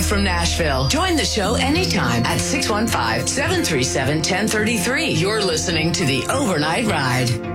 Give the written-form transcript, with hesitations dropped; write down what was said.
live from Nashville. Join the show anytime at 615-737-1033. You're listening to The Overnight Ride.